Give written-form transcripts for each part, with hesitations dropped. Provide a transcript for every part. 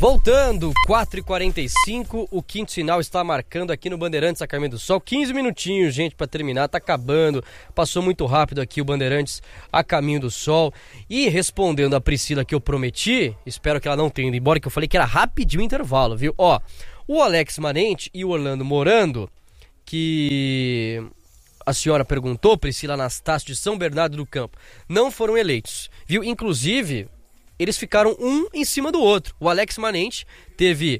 Voltando, 4h45, o quinto sinal está marcando aqui no Bandeirantes a caminho do sol. 15 minutinhos, gente, para terminar, tá acabando. Passou muito rápido aqui o Bandeirantes a caminho do sol. E respondendo a Priscila que eu prometi, espero que ela não tenha ido embora, que eu falei que era rapidinho o intervalo, viu? Ó, o Alex Manente e o Orlando Morando, que a senhora perguntou, Priscila Anastácio de São Bernardo do Campo, não foram eleitos, viu? Inclusive, eles ficaram um em cima do outro. O Alex Manente teve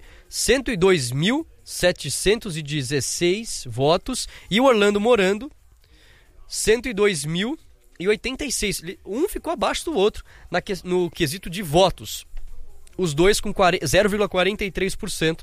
102.716 votos e o Orlando Morando 102.086. Um ficou abaixo do outro no quesito de votos. Os dois com 0,43%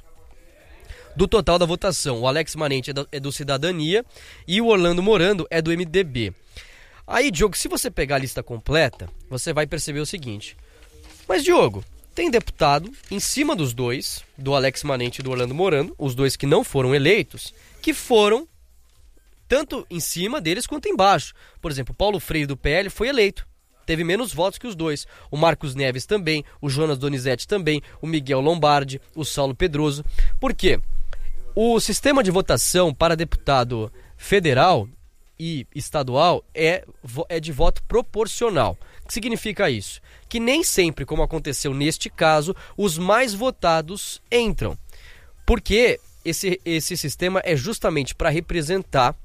do total da votação. O Alex Manente é do Cidadania e o Orlando Morando é do MDB. Aí, Diogo, se você pegar a lista completa, você vai perceber o seguinte. Mas, Diogo, tem deputado em cima dos dois, do Alex Manente e do Orlando Morando, os dois que não foram eleitos, que foram tanto em cima deles quanto embaixo. Por exemplo, o Paulo Freire do PL foi eleito. Teve menos votos que os dois. O Marcos Neves também, o Jonas Donizete também, o Miguel Lombardi, o Saulo Pedroso. Por quê? O sistema de votação para deputado federal e estadual é de voto proporcional. O que significa isso? Que nem sempre, como aconteceu neste caso, os mais votados entram. Porque esse sistema é justamente para representar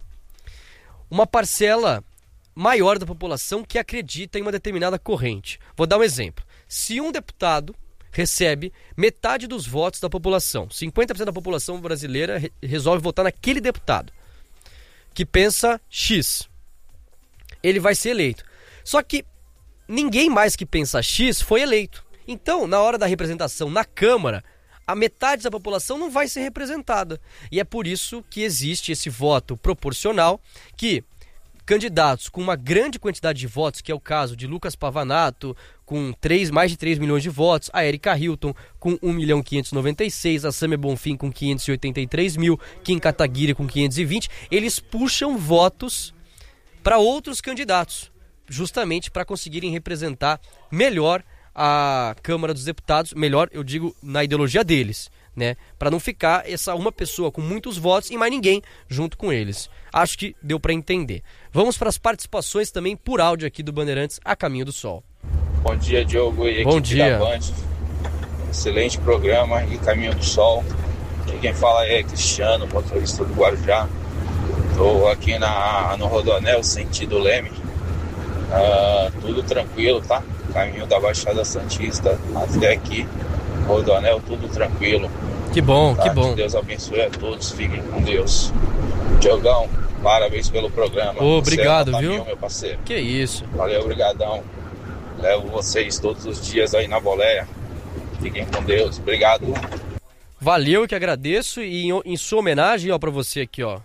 uma parcela maior da população que acredita em uma determinada corrente. Vou dar um exemplo. Se um deputado recebe metade dos votos da população, 50% da população brasileira resolve votar naquele deputado que pensa X, ele vai ser eleito. Só que ninguém mais que pensa X foi eleito. Então, na hora da representação na Câmara, a metade da população não vai ser representada. E é por isso que existe esse voto proporcional, que candidatos com uma grande quantidade de votos, que é o caso de Lucas Pavanato, com mais de 3 milhões de votos, a Erika Hilton com 1.596.000, a Samia Bonfim com 583.000, Kim Kataguiri com 520, eles puxam votos para outros candidatos, justamente para conseguirem representar melhor a Câmara dos Deputados, melhor, eu digo, na ideologia deles, né? Para não ficar essa uma pessoa com muitos votos e mais ninguém junto com eles. Acho que deu para entender. Vamos para as participações também por áudio aqui do Bandeirantes a caminho do sol. Bom dia, Diogo e Bom equipe dia. da Band. Excelente programa e caminho do sol. Aqui quem fala é Cristiano, motorista do Guarujá. Estou aqui no Rodoanel, sentido Leme. Tudo tranquilo, tá? Caminho da Baixada Santista até aqui, Rodoanel, tudo tranquilo. Que bom, tá? que bom. Que Deus abençoe a todos, fiquem com Deus. Diogão, parabéns pelo programa. Obrigado, você é viu? Meu parceiro. Que isso. Valeu, obrigadão. Levo vocês todos os dias aí na boleia. Fiquem com Deus, obrigado. Valeu, que agradeço. E em sua homenagem, ó, pra você aqui, ó.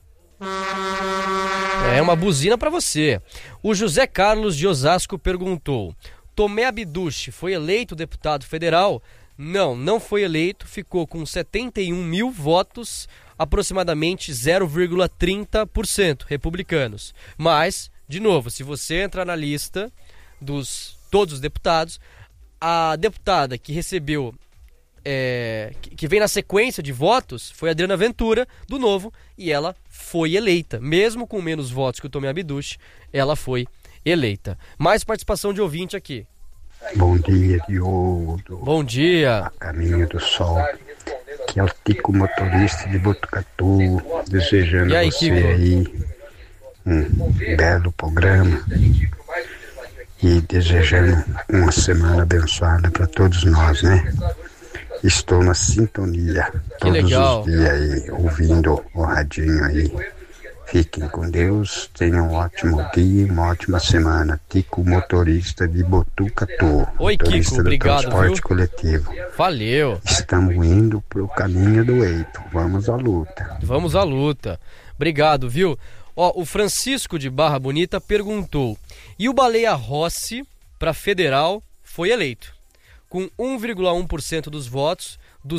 É uma buzina pra você. O José Carlos de Osasco perguntou: Tomé Abduche foi eleito deputado federal? Não foi eleito, ficou com 71.000 votos, aproximadamente 0,30% republicanos. Mas, de novo, se você entrar na lista dos todos os deputados, a deputada que recebeu, que vem na sequência de votos, foi a Adriana Ventura, do Novo, e ela foi eleita. Mesmo com menos votos que o Tomé Abduche, ela foi eleita. Mais participação de ouvinte aqui. Bom dia, Diogo. Bom dia. A caminho do sol. Que é o Tico, motorista de Botucatu, desejando E aí, você Kiko? aí um belo programa e desejando uma semana abençoada para todos nós, né? Estou na sintonia todos legal. os dias aí, ouvindo o radinho aí. Fiquem com Deus, tenham um ótimo dia, uma ótima semana. Tico, motorista de Botucatu. Oi, motorista Kiko, do obrigado, transporte viu? coletivo. Valeu. Estamos indo para o caminho do eito. Vamos à luta. Vamos à luta. Obrigado, viu? Ó, o Francisco de Barra Bonita perguntou: e o Baleia Rossi para federal foi eleito? Com 1,1% dos votos,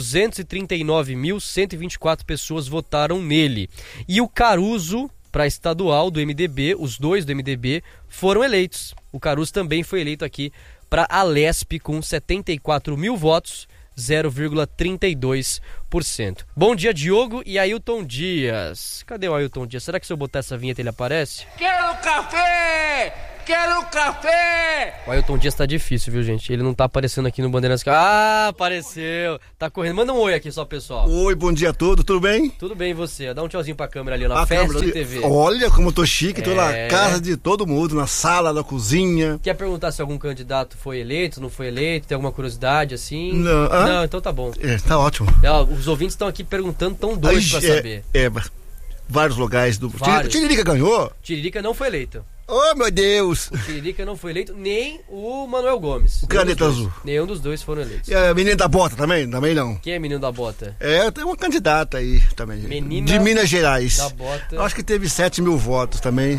239.124 pessoas votaram nele. E o Caruso, para estadual do MDB, os dois do MDB, foram eleitos. O Caruso também foi eleito aqui para a Lesp com 74.000 votos, 0,32%. Bom dia, Diogo e Ailton Dias. Cadê o Ailton Dias? Será que se eu botar essa vinheta ele aparece? Quero café! Quero café! O Ailton Dias tá difícil, viu, gente? Ele não tá aparecendo aqui no Bandeirantes. Ah, apareceu! Tá correndo. Manda um oi aqui só, pessoal. Oi, bom dia a todos, tudo bem? Tudo bem, e você? Dá um tchauzinho pra câmera ali, na Festa TV. Olha como eu tô chique, tô na casa de todo mundo, na sala, na cozinha. Quer perguntar se algum candidato foi eleito, não foi eleito? Tem alguma curiosidade assim? Não, não, então tá bom. Tá ótimo. Os ouvintes estão aqui perguntando, tão doidos pra saber. Vários lugares do... Vários. Tiririca ganhou? Tiririca não foi eleito. Oh, meu Deus! O Tiririca não foi eleito, nem o Manuel Gomes. O Caneta Azul. Nenhum dos dois foram eleitos. E a menina da bota também? Também não. Quem é menino da bota? Tem uma candidata aí também. Menina de Minas Gerais. Da bota. Acho que teve 7 mil votos também.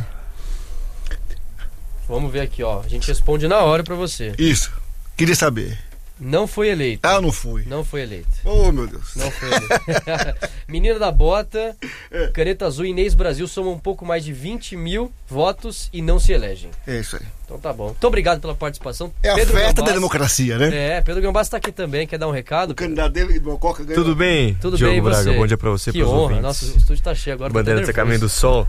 Vamos ver aqui, ó. A gente responde na hora pra você. Isso. Queria saber. Não foi eleito. Ah, não fui. Não foi eleito. Oh, meu Deus. Não foi eleito. Menina da bota, Caneta Azul e Inês Brasil somam um pouco mais de 20 mil votos e não se elegem. É isso aí. Então tá bom. Muito obrigado pela participação. É Pedro a festa Gambassi, da democracia, né? Pedro Gambassi tá aqui também, quer dar um recado? O candidato dele, do Mococa, ganhou. Tudo bem? Tudo Diogo bem, Braga, você? bom dia pra você e que pros honra. ouvintes. Nossa, o estúdio tá cheio agora. Bandeira do Caminho do Sol.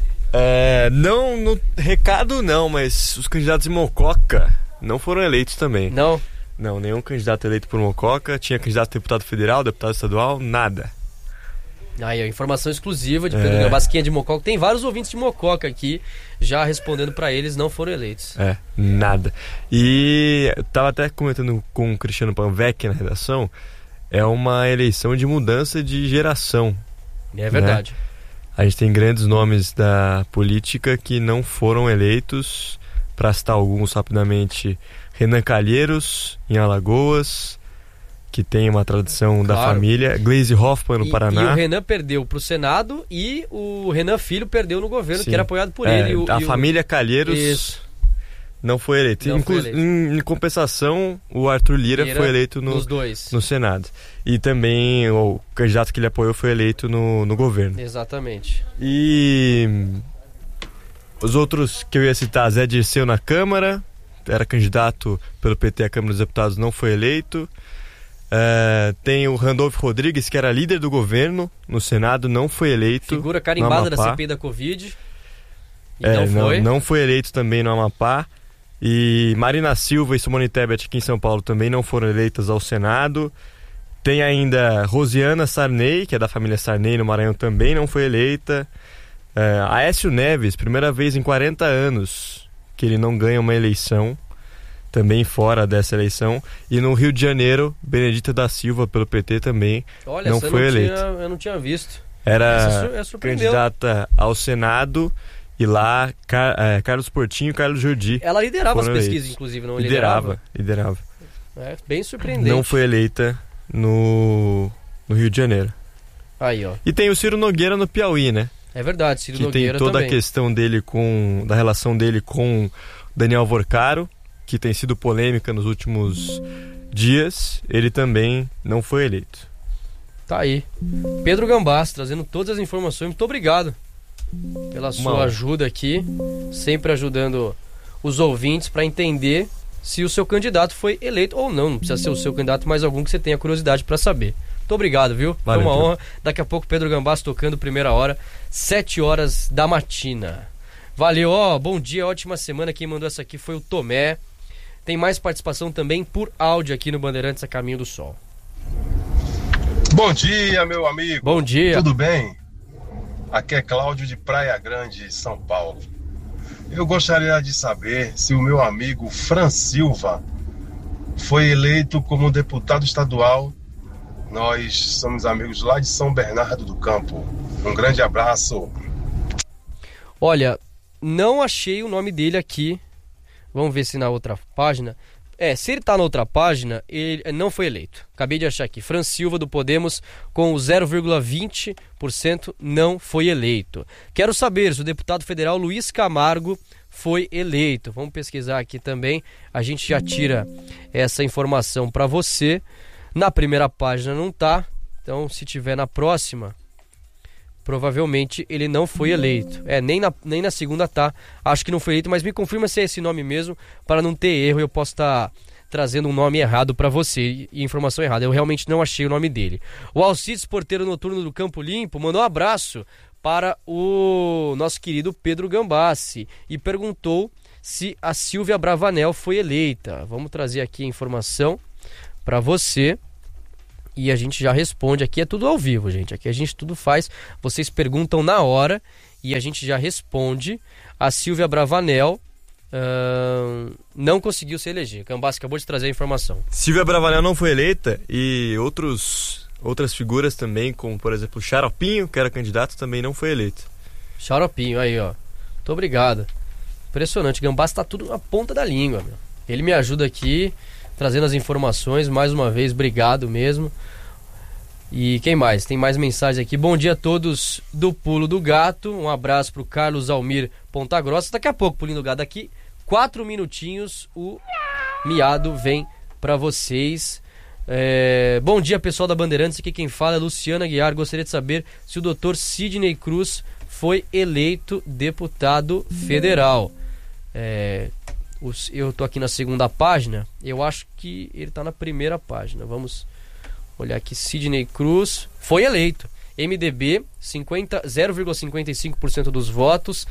Não, no recado não, mas os candidatos de Mococa não foram eleitos também. Não? Não, nenhum candidato eleito por Mococa. Tinha candidato a deputado federal, deputado estadual, nada. Aí, informação exclusiva de Pedro Gambassi, quem é de Mococa. Tem vários ouvintes de Mococa aqui, já respondendo pra eles, não foram eleitos. Nada. E eu tava até comentando com o Cristiano Panvec na redação, é uma eleição de mudança de geração. É verdade. Né? A gente tem grandes nomes da política que não foram eleitos. Para citar alguns rapidamente, Renan Calheiros, em Alagoas, que tem uma tradição da família. Gleisi Hoffmann, no Paraná. E o Renan perdeu para o Senado e o Renan Filho perdeu no governo, que era apoiado por ele. A família Calheiros não foi eleita. Em compensação, o Arthur Lira foi eleito no Senado. E também o candidato que ele apoiou foi eleito no governo. Exatamente. E os outros que eu ia citar, Zé Dirceu na Câmara, era candidato pelo PT à Câmara dos Deputados, não foi eleito. Tem o Randolfo Rodrigues, que era líder do governo no Senado, não foi eleito. Figura carimbada da CPI da Covid. E não foi eleito também no Amapá. E Marina Silva e Simone Tebet aqui em São Paulo também não foram eleitas ao Senado. Tem ainda Rosiana Sarney, que é da família Sarney no Maranhão, também não foi eleita. Aécio Neves, primeira vez em 40 anos que ele não ganha uma eleição, também fora dessa eleição. E no Rio de Janeiro, Benedita da Silva, pelo PT, também não foi eleita. Eu não tinha visto. Era candidata ao Senado e lá Carlos Portinho e Carlos Jordi. Ela liderava as pesquisas, inclusive, não liderava? Liderava. Bem surpreendente. Não foi eleita no Rio de Janeiro. Aí, ó. E tem o Ciro Nogueira no Piauí, né? É verdade, Ciro Nogueira também. Que tem toda a questão dele da relação dele com Daniel Vorcaro, que tem sido polêmica nos últimos dias. Ele também não foi eleito. Tá aí. Pedro Gambassi, trazendo todas as informações. Muito obrigado pela sua ajuda aqui. Sempre ajudando os ouvintes para entender se o seu candidato foi eleito ou não. Não precisa ser o seu candidato, mas algum que você tenha curiosidade para saber. Muito obrigado, viu? Valeu, foi uma honra. Daqui a pouco Pedro Gambassi tocando primeira hora, 7 horas da matina. Valeu, bom dia, ótima semana. Quem mandou essa aqui foi o Tomé. Tem mais participação também por áudio aqui no Bandeirantes a Caminho do Sol. Bom dia, meu amigo. Bom dia. Tudo bem? Aqui é Cláudio de Praia Grande, São Paulo. Eu gostaria de saber se o meu amigo Fran Silva foi eleito como deputado estadual. Nós somos amigos lá de São Bernardo do Campo. Um grande abraço. Olha, não achei o nome dele aqui. Vamos ver se na outra página. Se ele tá na outra página, ele não foi eleito. Acabei de achar aqui. Fran Silva do Podemos com 0,20% não foi eleito. Quero saber se o deputado federal Luiz Camargo foi eleito. Vamos pesquisar aqui também. A gente já tira essa informação para você. Na primeira página não tá, então se tiver na próxima, provavelmente ele não foi eleito. Nem na segunda tá, acho que não foi eleito, mas me confirma se é esse nome mesmo, para não ter erro e eu posso estar trazendo um nome errado para você e informação errada. Eu realmente não achei o nome dele. O Alcides, porteiro noturno do Campo Limpo, mandou um abraço para o nosso querido Pedro Gambassi e perguntou se a Silvia Bravanel foi eleita. Vamos trazer aqui a informação para você e a gente já responde. Aqui é tudo ao vivo, gente. Aqui a gente tudo faz. Vocês perguntam na hora e a gente já responde. A Silvia Bravanel não conseguiu se eleger. Gambassi acabou de trazer a informação. Silvia Bravanel não foi eleita e outras figuras também, como por exemplo o Xaropinho, que era candidato, também não foi eleito. Xaropinho, aí ó. Muito obrigado. Impressionante, Gambassi tá tudo na ponta da língua, meu. Ele me ajuda aqui, trazendo as informações, mais uma vez, obrigado mesmo. E quem mais? Tem mais mensagens aqui. Bom dia a todos do Pulo do Gato. Um abraço pro Carlos Almir Ponta Grossa. Daqui a pouco, Pulinho do Gato, daqui 4 minutinhos, o miado vem pra vocês. Bom dia, pessoal da Bandeirantes. Aqui quem fala é Luciana Guiar. Gostaria de saber se o Dr. Sidney Cruz foi eleito deputado federal. Eu tô aqui na segunda página. Eu acho que ele tá na primeira página. Vamos olhar aqui. Sidney Cruz foi eleito. MDB, 0,55% dos votos,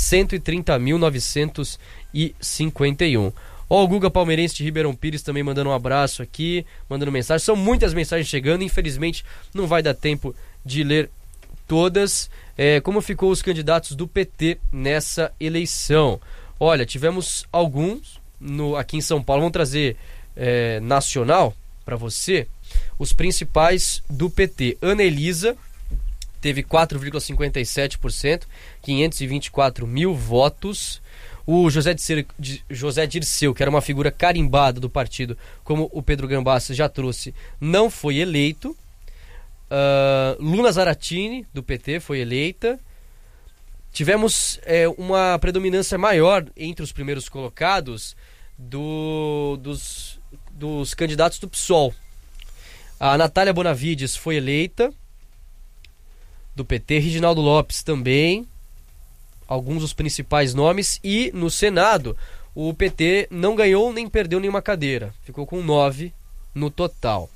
130.951. Ó, o Guga Palmeirense de Ribeirão Pires também mandando um abraço aqui, mandando mensagem. São muitas mensagens chegando, infelizmente não vai dar tempo de ler todas. Como ficou os candidatos do PT nessa eleição? Olha, tivemos alguns aqui em São Paulo. Vamos trazer nacional para você. Os principais do PT. Ana Elisa teve 4,57%, 524 mil votos. O José Dirceu, que era uma figura carimbada do partido, como o Pedro Gambassi já trouxe, não foi eleito. Luna Zaratini, do PT, foi eleita. Tivemos uma predominância maior entre os primeiros colocados dos candidatos do PSOL. A Natália Bonavides foi eleita, do PT. Reginaldo Lopes também. Alguns dos principais nomes. E no Senado, o PT não ganhou nem perdeu nenhuma cadeira. Ficou com 9 no total.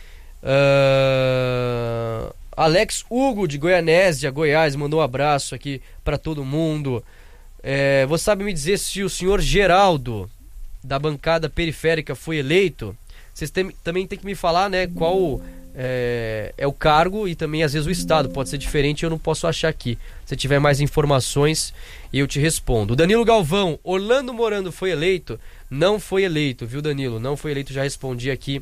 Alex Hugo, de Goianésia, Goiás, mandou um abraço aqui para todo mundo. Você sabe me dizer se o senhor Geraldo, da bancada periférica, foi eleito? Vocês também tem que me falar, né, qual é o cargo e também às vezes o estado. Pode ser diferente, eu não posso achar aqui. Se tiver mais informações, eu te respondo. Danilo Galvão, Orlando Morando foi eleito? Não foi eleito, viu, Danilo? Não foi eleito, já respondi aqui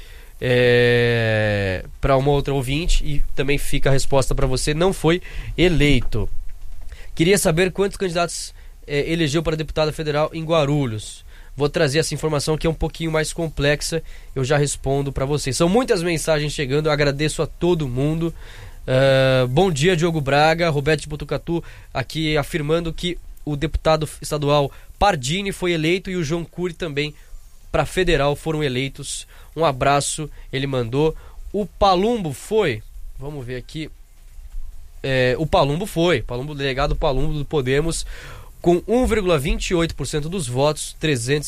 para uma outra ouvinte e também fica a resposta para você, não foi eleito. Queria saber quantos candidatos elegeu para deputada federal em Guarulhos. Vou trazer essa informação que é um pouquinho mais complexa, eu já respondo para vocês. São muitas mensagens chegando, eu agradeço a todo mundo. Bom dia, Diogo Braga, Roberto de Botucatu, aqui afirmando que o deputado estadual Pardini foi eleito e o João Cury também para federal foram eleitos. Um abraço, ele mandou. O Palumbo foi, vamos ver aqui, o Palumbo foi, delegado Palumbo do Podemos, com 1,28% dos votos,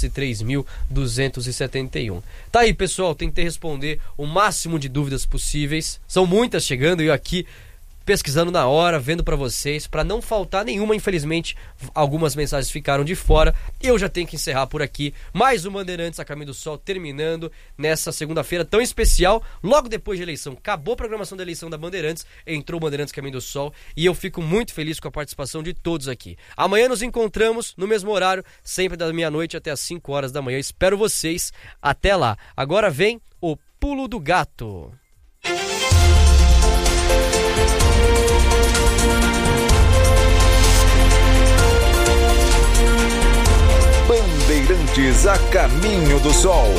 303.271. Tá aí, pessoal, tentei responder o máximo de dúvidas possíveis. São muitas chegando e eu aqui pesquisando na hora, vendo para vocês, para não faltar nenhuma. Infelizmente, algumas mensagens ficaram de fora. Eu já tenho que encerrar por aqui. Mais um Bandeirantes a Caminho do Sol terminando nessa segunda-feira tão especial. Logo depois de eleição, acabou a programação da eleição da Bandeirantes, entrou o Bandeirantes Caminho do Sol e eu fico muito feliz com a participação de todos aqui. Amanhã nos encontramos no mesmo horário, sempre da meia-noite até as 5 horas da manhã. Espero vocês. Até lá. Agora vem o Pulo do Gato. Bandeirantes a Caminho do Sol.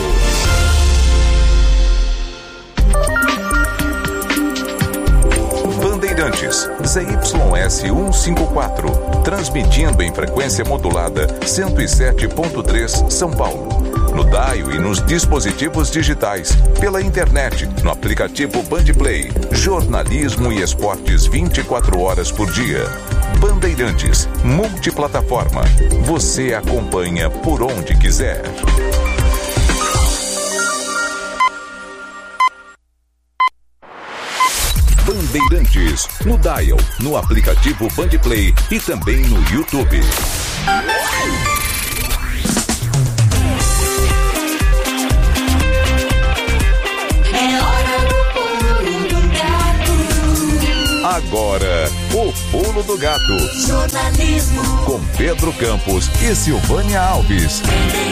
Bandeirantes, ZYS 154, transmitindo em frequência modulada 107.3 São Paulo. No dial e nos dispositivos digitais, pela internet, no aplicativo Bandplay, jornalismo e esportes 24 horas por dia. Bandeirantes, multiplataforma. Você acompanha por onde quiser. Bandeirantes, no Dial, no aplicativo Bandplay e também no YouTube. Agora, o Pulo do Gato. Jornalismo. Com Pedro Campos e Silvânia Alves.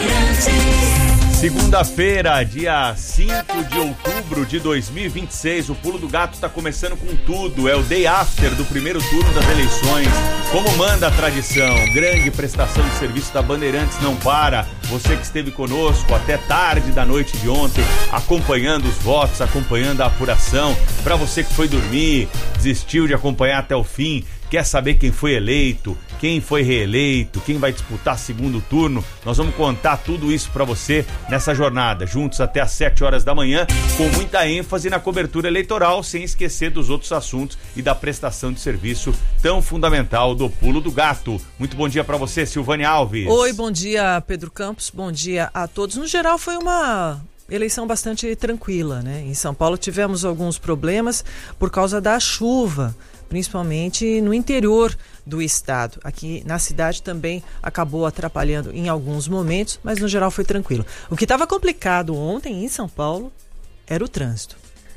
Segunda-feira, dia 5 de outubro de 2026, o Pulo do Gato está começando com tudo. É o day after do primeiro turno das eleições. Como manda a tradição, grande prestação de serviço da Bandeirantes não para. Você que esteve conosco até tarde da noite de ontem, acompanhando os votos, acompanhando a apuração. Para você que foi dormir, desistiu de acompanhar até o fim, quer saber quem foi eleito, quem foi reeleito, quem vai disputar segundo turno, nós vamos contar tudo isso para você nessa jornada, juntos até às 7 horas da manhã, com muita ênfase na cobertura eleitoral, sem esquecer dos outros assuntos e da prestação de serviço tão fundamental do Pulo do Gato. Muito bom dia para você, Silvânia Alves. Oi, bom dia, Pedro Campos, bom dia a todos. No geral, foi uma eleição bastante tranquila, né? Em São Paulo tivemos alguns problemas por causa da chuva, principalmente no interior do estado. Aqui na cidade também acabou atrapalhando em alguns momentos, mas no geral foi tranquilo. O que estava complicado ontem em São Paulo era o trânsito.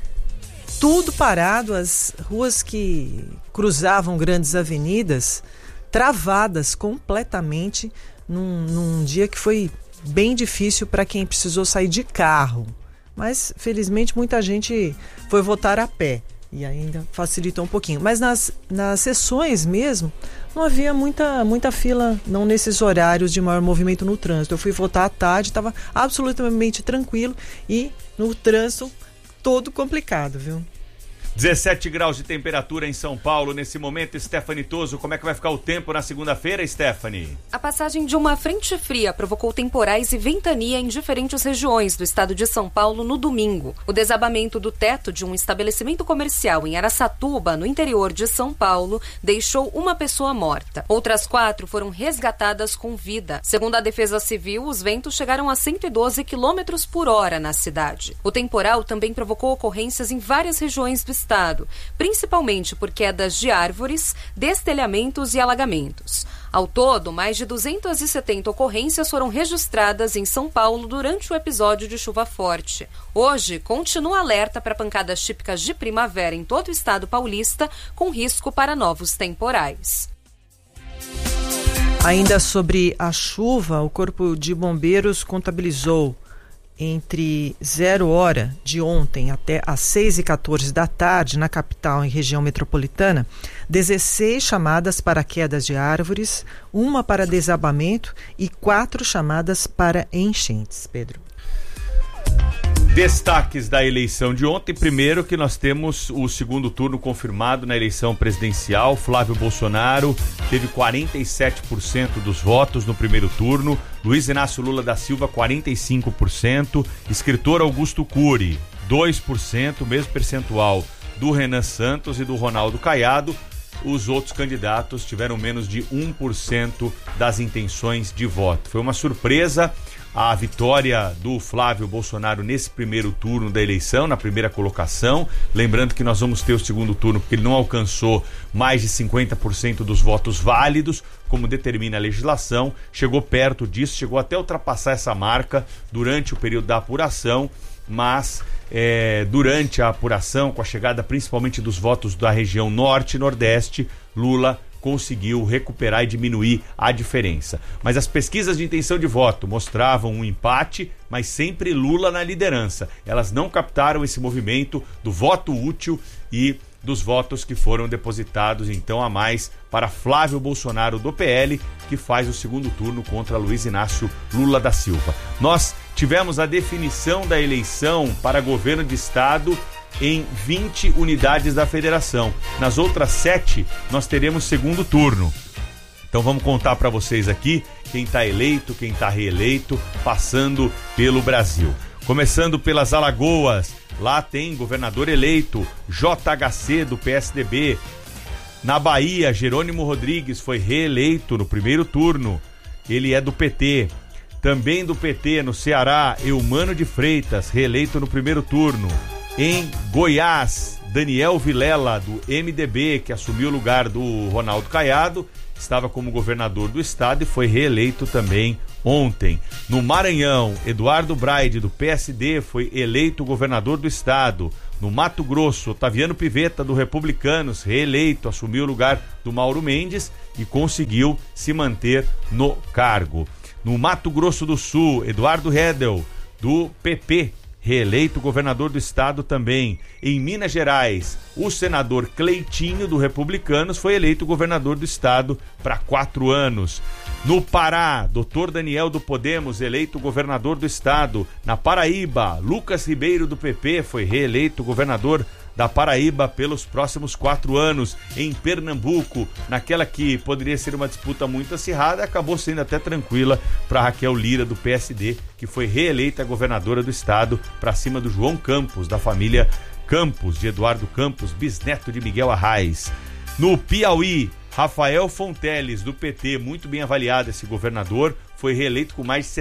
Tudo parado, as ruas que cruzavam grandes avenidas travadas completamente num dia que foi bem difícil para quem precisou sair de carro. Mas felizmente muita gente foi votar a pé. E ainda facilitou um pouquinho. Mas nas sessões mesmo, não havia muita fila, não nesses horários de maior movimento no trânsito. Eu fui votar à tarde, estava absolutamente tranquilo e no trânsito todo complicado, viu? 17 graus de temperatura em São Paulo nesse momento. Stephanie Toso, como é que vai ficar o tempo na segunda-feira, Stephanie? A passagem de uma frente fria provocou temporais e ventania em diferentes regiões do estado de São Paulo no domingo. O desabamento do teto de um estabelecimento comercial em Araçatuba, no interior de São Paulo, deixou uma pessoa morta. Outras 4 foram resgatadas com vida. Segundo a Defesa Civil, os ventos chegaram a 112 km por hora na cidade. O temporal também provocou ocorrências em várias regiões do estado, principalmente por quedas de árvores, destelhamentos e alagamentos. Ao todo, mais de 270 ocorrências foram registradas em São Paulo durante o episódio de chuva forte. Hoje, continua alerta para pancadas típicas de primavera em todo o estado paulista, com risco para novos temporais. Ainda sobre a chuva, o Corpo de Bombeiros contabilizou entre 0 hora de ontem até às 6h14 da tarde, na capital e região metropolitana, 16 chamadas para quedas de árvores, 1 para desabamento e 4 chamadas para enchentes. Pedro. Destaques da eleição de ontem. Primeiro que nós temos o segundo turno confirmado na eleição presidencial. Flávio Bolsonaro teve 47% dos votos no primeiro turno. Luiz Inácio Lula da Silva, 45%. Escritor Augusto Cury, 2%, mesmo percentual do Renan Santos e do Ronaldo Caiado. Os outros candidatos tiveram menos de 1% das intenções de voto. Foi uma surpresa a vitória do Flávio Bolsonaro nesse primeiro turno da eleição, na primeira colocação. Lembrando que nós vamos ter o segundo turno porque ele não alcançou mais de 50% dos votos válidos, como determina a legislação. Chegou perto disso, chegou até ultrapassar essa marca durante o período da apuração, mas durante a apuração, com a chegada principalmente dos votos da região norte e nordeste, Lula conseguiu recuperar e diminuir a diferença. Mas as pesquisas de intenção de voto mostravam um empate, mas sempre Lula na liderança. Elas não captaram esse movimento do voto útil e dos votos que foram depositados então a mais para Flávio Bolsonaro do PL, que faz o segundo turno contra Luiz Inácio Lula da Silva. Nós tivemos a definição da eleição para governo de estado em 20 unidades da federação. Nas outras 7, nós teremos segundo turno. Então vamos contar para vocês aqui quem está eleito, quem está reeleito, passando pelo Brasil. Começando pelas Alagoas, lá tem governador eleito, JHC do PSDB. Na Bahia, Jerônimo Rodrigues foi reeleito no primeiro turno, ele é do PT. Também do PT no Ceará, Eumano de Freitas, reeleito no primeiro turno. Em Goiás, Daniel Vilela, do MDB, que assumiu o lugar do Ronaldo Caiado, estava como governador do estado e foi reeleito também ontem. No Maranhão, Eduardo Braide, do PSD, foi eleito governador do estado. No Mato Grosso, Otaviano Pivetta, do Republicanos, reeleito, assumiu o lugar do Mauro Mendes e conseguiu se manter no cargo. No Mato Grosso do Sul, Eduardo Redel, do PP, reeleito governador do estado também. Em Minas Gerais, o senador Cleitinho, do Republicanos, foi eleito governador do estado para 4 anos. No Pará, Dr. Daniel do Podemos, eleito governador do estado. Na Paraíba, Lucas Ribeiro do PP foi reeleito governador da Paraíba pelos próximos 4 anos. Em Pernambuco, naquela que poderia ser uma disputa muito acirrada, acabou sendo até tranquila para Raquel Lira do PSD, que foi reeleita governadora do estado para cima do João Campos, da família Campos, de Eduardo Campos, bisneto de Miguel Arraes. No Piauí, Rafael Fonteles, do PT, muito bem avaliado esse governador, foi reeleito com mais de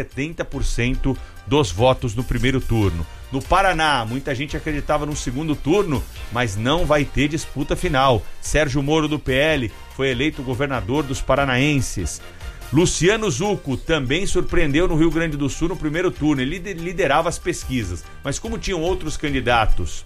70% dos votos no primeiro turno. No Paraná, muita gente acreditava no segundo turno, mas não vai ter disputa final. Sérgio Moro, do PL, foi eleito governador dos paranaenses. Luciano Zucco também surpreendeu no Rio Grande do Sul no primeiro turno. Ele liderava as pesquisas, mas como tinham outros candidatos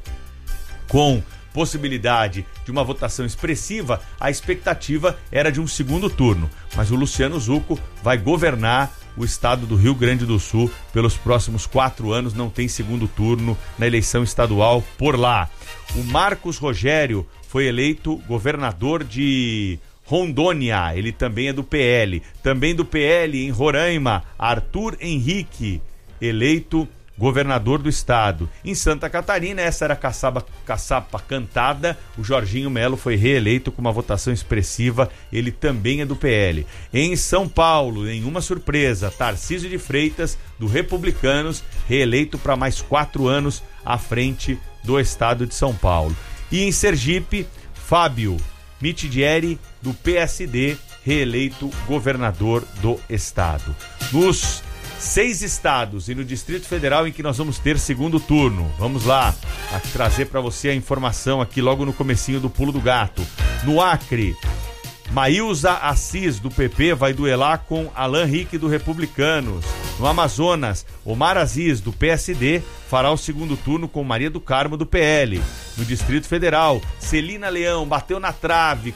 com possibilidade de uma votação expressiva, a expectativa era de um segundo turno. Mas o Luciano Zucco vai governar o estado do Rio Grande do Sul pelos próximos 4 anos, não tem segundo turno na eleição estadual por lá. O Marcos Rogério foi eleito governador de Rondônia, ele também é do PL. Também do PL em Roraima, Arthur Henrique, eleito governador do estado. Em Santa Catarina, essa era a caçapa cantada, o Jorginho Melo foi reeleito com uma votação expressiva, ele também é do PL. Em São Paulo, nenhuma surpresa, Tarcísio de Freitas, do Republicanos, reeleito para mais 4 anos à frente do estado de São Paulo. E em Sergipe, Fábio Mitidieri, do PSD, reeleito governador do estado. Nos 6 estados e no Distrito Federal em que nós vamos ter segundo turno. Vamos lá, trazer para você a informação aqui logo no comecinho do Pulo do Gato. No Acre, Maílza Assis, do PP, vai duelar com Alan Rick, do Republicanos. No Amazonas, Omar Aziz, do PSD, fará o segundo turno com Maria do Carmo, do PL. No Distrito Federal, Celina Leão bateu na trave,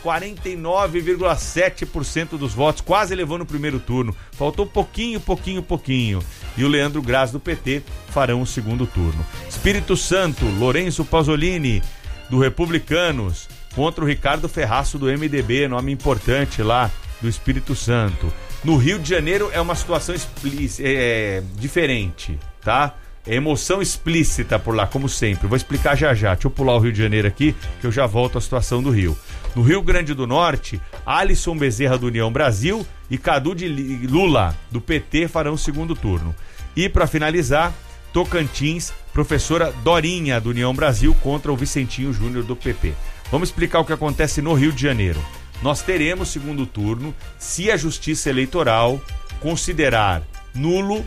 49,7% dos votos, quase levou no primeiro turno. Faltou pouquinho. E o Leandro Graz, do PT, farão o segundo turno. Espírito Santo, Lourenço Pasolini, do Republicanos, contra o Ricardo Ferraço, do MDB, nome importante lá do Espírito Santo. No Rio de Janeiro é uma situação diferente, tá? É emoção explícita por lá, como sempre. Vou explicar já. Deixa eu pular o Rio de Janeiro aqui, que eu já volto à situação do Rio. No Rio Grande do Norte, Alisson Bezerra, do União Brasil, e Cadu de Lula, do PT, farão o segundo turno. E para finalizar, Tocantins, professora Dorinha, do União Brasil, contra o Vicentinho Júnior, do PP. Vamos explicar o que acontece no Rio de Janeiro. Nós teremos segundo turno se a Justiça Eleitoral considerar nulo,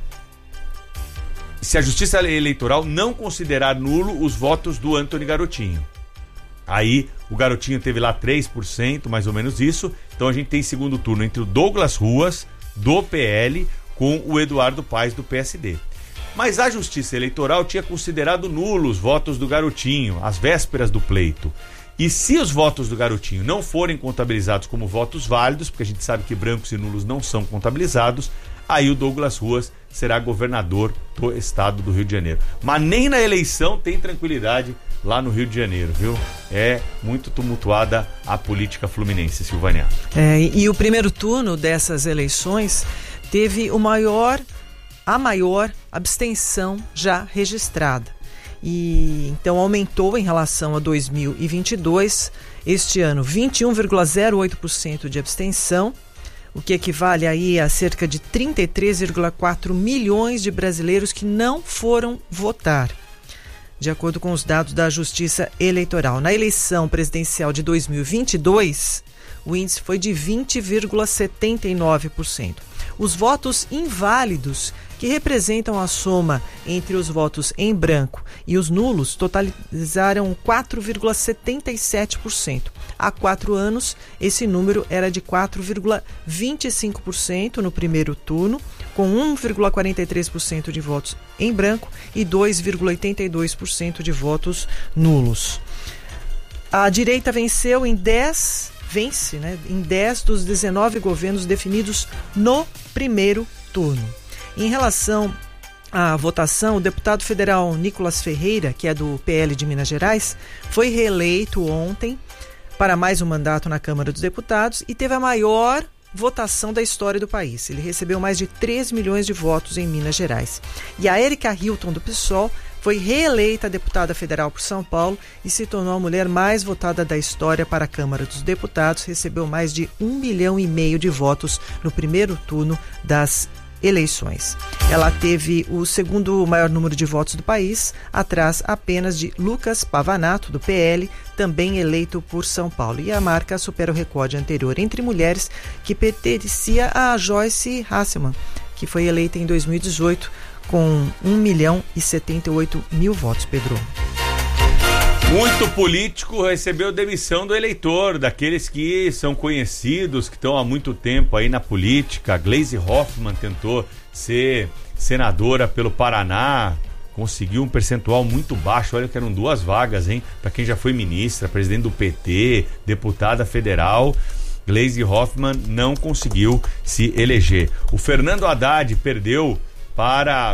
se a Justiça Eleitoral não considerar nulo os votos do Antony Garotinho. Aí o Garotinho teve lá 3%, mais ou menos isso. Então a gente tem segundo turno entre o Douglas Ruas, do PL, com o Eduardo Paes, do PSD. Mas a Justiça Eleitoral tinha considerado nulos os votos do Garotinho, às vésperas do pleito. E se os votos do Garotinho não forem contabilizados como votos válidos, porque a gente sabe que brancos e nulos não são contabilizados, aí o Douglas Ruas será governador do estado do Rio de Janeiro. Mas nem na eleição tem tranquilidade lá no Rio de Janeiro, viu? É muito tumultuada a política fluminense, Silvânia. E o primeiro turno dessas eleições teve a maior abstenção já registrada. E então aumentou em relação a 2022, este ano 21,08% de abstenção, o que equivale aí a cerca de 33,4 milhões de brasileiros que não foram votar, de acordo com os dados da Justiça Eleitoral. Na eleição presidencial de 2022, o índice foi de 20,79%. Os votos inválidos, que representam a soma entre os votos em branco e os nulos, totalizaram 4,77%. Há 4 anos, esse número era de 4,25% no primeiro turno, com 1,43% de votos em branco e 2,82% de votos nulos. A direita vence em 10 dos 19 governos definidos no primeiro turno. Em relação à votação, o deputado federal Nicolas Ferreira, que é do PL de Minas Gerais, foi reeleito ontem para mais um mandato na Câmara dos Deputados e teve a maior votação da história do país. Ele recebeu mais de 3 milhões de votos em Minas Gerais. E a Érica Hilton, do PSOL, foi reeleita deputada federal por São Paulo e se tornou a mulher mais votada da história para a Câmara dos Deputados. Recebeu mais de 1,5 milhão de votos no primeiro turno das eleições. Ela teve o segundo maior número de votos do país, atrás apenas de Lucas Pavanato, do PL, também eleito por São Paulo. E a marca supera o recorde anterior entre mulheres, que pertencia a Joyce Hasselmann, que foi eleita em 2018 com 1.078.000 votos, Pedro. Muito político recebeu demissão do eleitor, daqueles que são conhecidos, que estão há muito tempo aí na política. Gleisi Hoffmann tentou ser senadora pelo Paraná, conseguiu um percentual muito baixo, olha que eram 2 vagas, hein? Para quem já foi ministra, presidente do PT, deputada federal, Gleisi Hoffmann não conseguiu se eleger. O Fernando Haddad perdeu para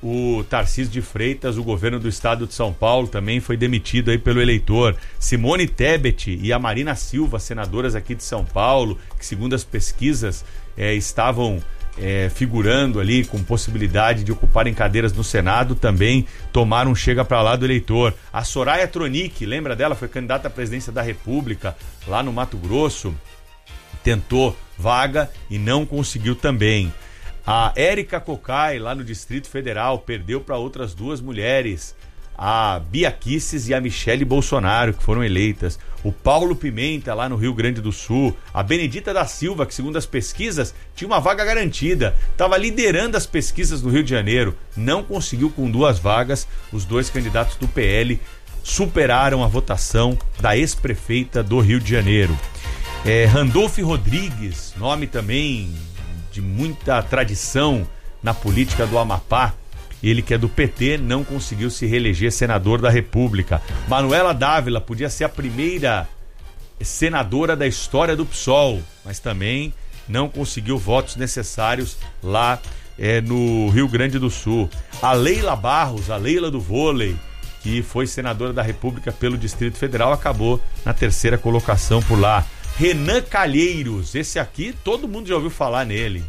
o Tarcísio de Freitas, o governo do estado de São Paulo, também foi demitido aí pelo eleitor. Simone Tebet e a Marina Silva, senadoras aqui de São Paulo, que segundo as pesquisas estavam figurando ali com possibilidade de ocuparem cadeiras no Senado, também tomaram um chega pra lá do eleitor. A Soraya Tronic, lembra dela? Foi candidata à presidência da República lá no Mato Grosso, tentou vaga e não conseguiu também. A Érica Cocai, lá no Distrito Federal, perdeu para outras 2 mulheres, a Bia Kicis e a Michele Bolsonaro, que foram eleitas. O Paulo Pimenta, lá no Rio Grande do Sul. A Benedita da Silva, que segundo as pesquisas tinha uma vaga garantida, estava liderando as pesquisas no Rio de Janeiro, não conseguiu com 2 vagas. Os 2 candidatos do PL superaram a votação da ex-prefeita do Rio de Janeiro. Randolph Rodrigues, nome também de muita tradição na política do Amapá, ele que é do PT, não conseguiu se reeleger senador da República. Manuela Dávila podia ser a primeira senadora da história do PSOL, mas também não conseguiu votos necessários lá no Rio Grande do Sul. A Leila Barros, a Leila do vôlei, que foi senadora da República pelo Distrito Federal, acabou na 3ª colocação por lá. Renan Calheiros, esse aqui todo mundo já ouviu falar nele,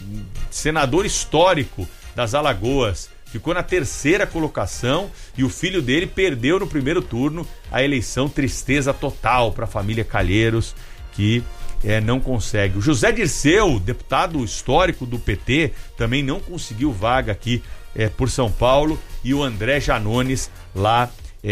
senador histórico das Alagoas, ficou na 3ª colocação e o filho dele perdeu no primeiro turno a eleição. Tristeza total para a família Calheiros, que não consegue. O José Dirceu, deputado histórico do PT, também não conseguiu vaga aqui por São Paulo, e o André Janones lá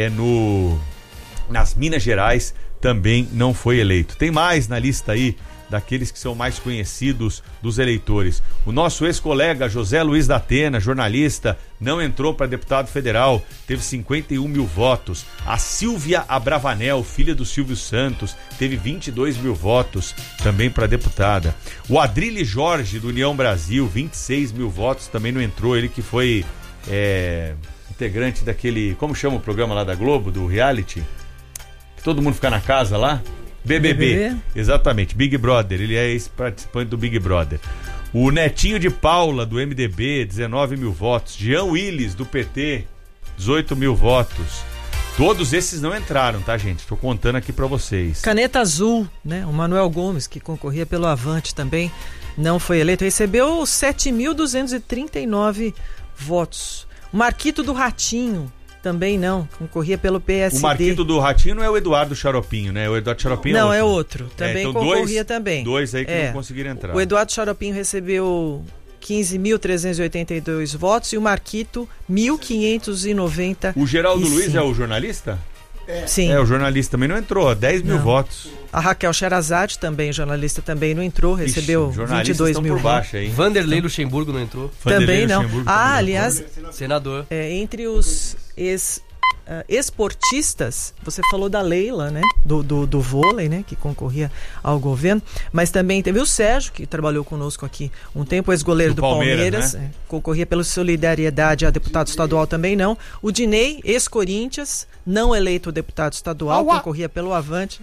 nas Minas Gerais também não foi eleito. Tem mais na lista aí daqueles que são mais conhecidos dos eleitores. O nosso ex-colega José Luiz da Atena, jornalista, não entrou para deputado federal, teve 51.000 votos. A Silvia Abravanel, filha do Silvio Santos, teve 22.000 votos também para deputada. O Adrilles Jorge, do União Brasil, 26.000 votos, também não entrou. Ele que foi integrante daquele, como chama o programa lá da Globo, do reality? Todo mundo fica na casa lá? BBB. Exatamente, Big Brother, ele é ex-participante do Big Brother. O Netinho de Paula, do MDB, 19.000 votos. Jean Willis, do PT, 18.000 votos. Todos esses não entraram, tá, gente? Estou contando aqui para vocês. Caneta Azul, né? O Manuel Gomes, que concorria pelo Avante também, não foi eleito. Recebeu 7.239 votos. O Marquito do Ratinho, também não, concorria pelo PSD. O Marquito do Ratinho não é o Eduardo Xaropinho, né? O Eduardo Xaropinho não, é outro. Também então concorria também. 2 aí que não conseguiram entrar. O Eduardo Xaropinho recebeu 15.382 votos e o Marquito 1.590. O Geraldo Luiz é o jornalista? Sim. O jornalista também não entrou, 10 mil votos. A Raquel Sherazade também, jornalista, também não entrou, recebeu 22 mil votos. Vanderlei Luxemburgo não entrou. Também não. Aliás, senador. Entre os esportistas, você falou da Leila, né? Do vôlei, né? Que concorria ao governo, mas também teve o Sérgio, que trabalhou conosco aqui um tempo, ex-goleiro do Palmeiras, né? Concorria pela solidariedade a deputado estadual também não. O Dinei, ex-Corinthians, não eleito deputado estadual, concorria pelo Avante.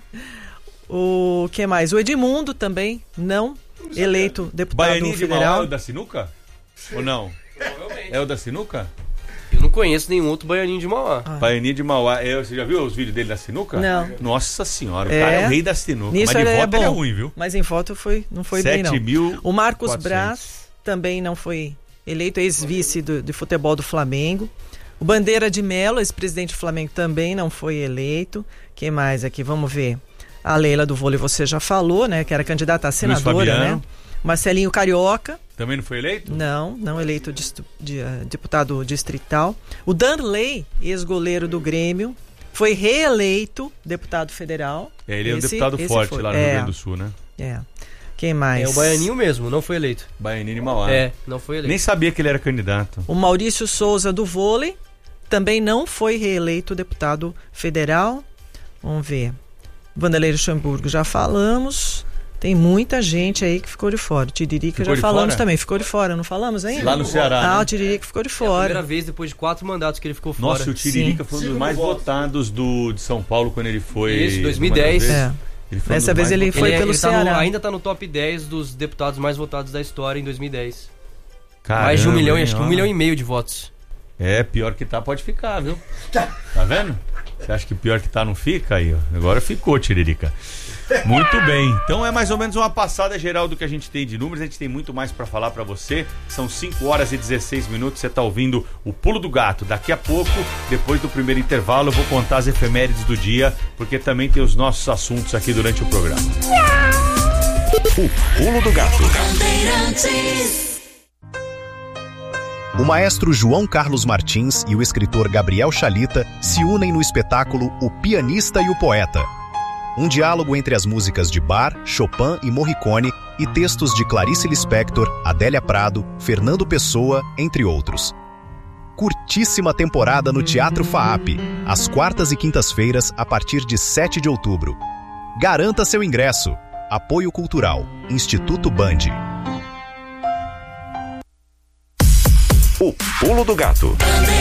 O que mais? O Edmundo também, não eleito deputado Baianinho federal. De Mauá é o da sinuca? Ou não? É o da sinuca? Eu não conheço nenhum outro baianinho de Mauá. Baianinho de Mauá. Você já viu os vídeos dele da sinuca? Não. Nossa senhora, o cara é o rei da sinuca. Nisso mas de voto ele é ruim, viu? Mas em voto não foi bem, não. 7.400. O Marcos Braz também não foi eleito, ex-vice de futebol do Flamengo. O Bandeira de Mello, ex-presidente do Flamengo, também não foi eleito. Quem mais aqui? Vamos ver. A Leila do vôlei você já falou, né? Que era candidata a senadora, né? Marcelinho Carioca. Também não foi eleito? Não eleito deputado distrital. O Danley, ex-goleiro do Grêmio, foi reeleito deputado federal. Ele é um deputado forte lá no Rio Grande do Sul, né? Quem mais? É o Baianinho mesmo, não foi eleito. Baianinho de Mauá. Não foi eleito. Nem sabia que ele era candidato. O Maurício Souza do vôlei também não foi reeleito deputado federal. Vamos ver. Vanderlei Luxemburgo já falamos. Tem muita gente aí que ficou de fora. O Tiririca já falamos também. Ficou de fora, não falamos ainda? Lá no Ceará. O Tiririca ficou de fora. É a primeira vez depois de 4 mandatos que ele ficou fora. Nossa, o Tiririca foi um dos mais votados de São Paulo quando ele foi. Isso, 2010. Dessa vez ele foi pelo Ceará. Ainda está no top 10 dos deputados mais votados da história em 2010. Caramba, mais de 1 milhão, acho que 1,5 milhão de votos. Pior que tá, pode ficar, viu? Tá vendo? Você acha que pior que tá não fica aí? Agora ficou, Tiririca. Muito bem, então é mais ou menos uma passada geral do que a gente tem de números. A gente tem muito mais para falar para você. São 5 horas e 16 minutos. Você tá ouvindo o Pulo do Gato. Daqui a pouco, depois do primeiro intervalo, eu vou contar as efemérides do dia, porque também tem os nossos assuntos aqui durante o programa. O Pulo do Gato. O maestro João Carlos Martins e o escritor Gabriel Chalita se unem no espetáculo O Pianista e o Poeta. Um diálogo entre as músicas de Bach, Chopin e Morricone e textos de Clarice Lispector, Adélia Prado, Fernando Pessoa, entre outros. Curtíssima temporada no Teatro FAAP, às quartas e quintas-feiras, a partir de 7 de outubro. Garanta seu ingresso. Apoio Cultural, Instituto Band. O Pulo do Gato.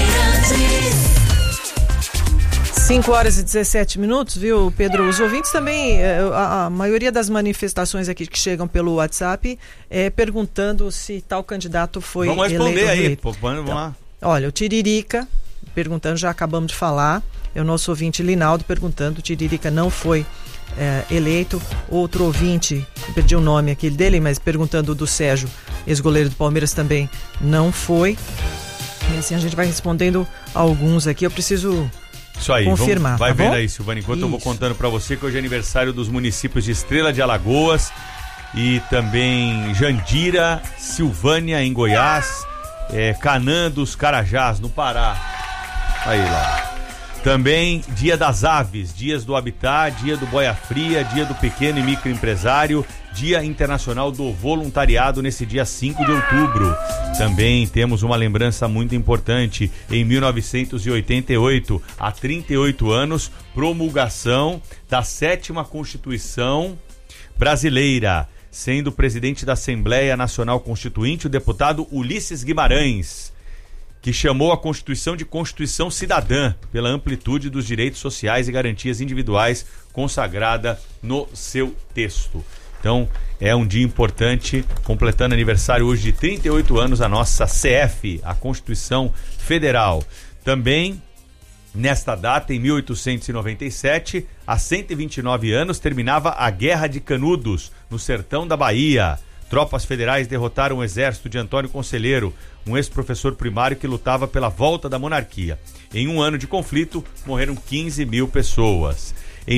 5 horas e 17 minutos, viu, Pedro? Os ouvintes também, a maioria das manifestações aqui que chegam pelo WhatsApp perguntando se tal candidato foi eleito. Vamos responder aí, vamos lá. Olha, o Tiririca perguntando, já acabamos de falar, é o nosso ouvinte Linaldo perguntando, o Tiririca não foi eleito. Outro ouvinte, perdi o nome aquele dele, mas perguntando do Sérgio, ex-goleiro do Palmeiras, também não foi. E assim a gente vai respondendo alguns aqui, eu preciso... Isso aí, confirmar, vai tá vendo bom? aí, Silvana, enquanto eu vou contando pra você que hoje é aniversário dos municípios de Estrela de Alagoas e também Jandira, Silvânia em Goiás, Canaã dos Carajás no Pará. Aí lá. Também Dia das Aves, Dias do Habitat, Dia do Boia Fria, Dia do Pequeno e Microempresário, Dia Internacional do Voluntariado nesse dia 5 de outubro. Também temos uma lembrança muito importante. Em 1988, há 38 anos, promulgação da 7ª Constituição Brasileira, sendo presidente da Assembleia Nacional Constituinte o deputado Ulisses Guimarães, que chamou a Constituição de Constituição Cidadã, pela amplitude dos direitos sociais e garantias individuais consagrada no seu texto. Então, é um dia importante, completando aniversário hoje de 38 anos a nossa CF, a Constituição Federal. Também, nesta data, em 1897, há 129 anos, terminava a Guerra de Canudos, no sertão da Bahia. Tropas federais derrotaram o exército de Antônio Conselheiro, um ex-professor primário que lutava pela volta da monarquia. Em um ano de conflito, morreram 15 mil pessoas. Em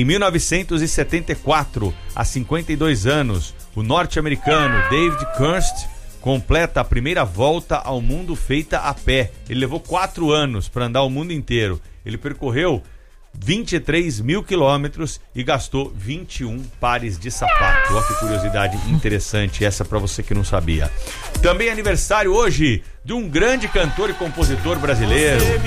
1974, há 52 anos, o norte-americano David Kirst completa a primeira volta ao mundo feita a pé. Ele levou 4 anos para andar o mundo inteiro. Ele percorreu 23 mil quilômetros e gastou 21 pares de sapato. Olha que curiosidade interessante essa para você que não sabia. Também aniversário hoje de um grande cantor e compositor brasileiro,